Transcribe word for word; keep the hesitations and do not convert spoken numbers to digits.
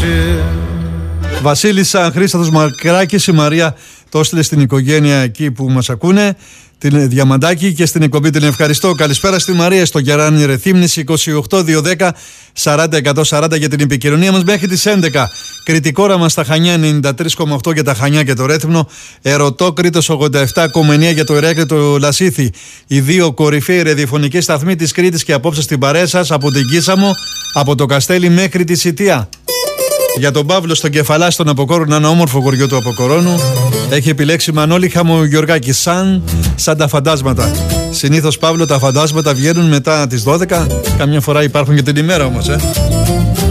Βασίλης Χρήσταθος Μακράκης, η Μαρία το έστειλε στην οικογένεια εκεί που μας ακούνε, την Διαμαντάκη, και στην εκπομπή την ευχαριστώ. Καλησπέρα στη Μαρία στο Γεράνι Ρεθύμνης. Είκοσι οκτώ δύο δέκα σαράντα εκατόν σαράντα για την επικοινωνία μας μέχρι τις έντεκα. Κρητικό όραμα στα Χανιά ενενήντα τρία κόμμα οκτώ για τα Χανιά και το Ρέθυμνο. Ερωτό Κρήτος ογδόντα επτά κόμμα εννέα για το Ηράκλειο και το Λασίθι. Οι δύο κορυφαίοι ραδιοφωνικοί σταθμοί της Κρήτης και απόψε στην παρέα σας από την Κίσαμο, από το Καστέλι μέχρι τη Σιτία. Για τον Παύλο στον Κεφαλά, στον Αποκόρονο, ένα όμορφο χωριό του Αποκορώνου, έχει επιλέξει Μανώλη Χαμογιοργάκη, σαν, σαν τα φαντάσματα. Συνήθως, Παύλο, τα φαντάσματα βγαίνουν μετά τις δώδεκα, καμιά φορά υπάρχουν και την ημέρα όμως, ε.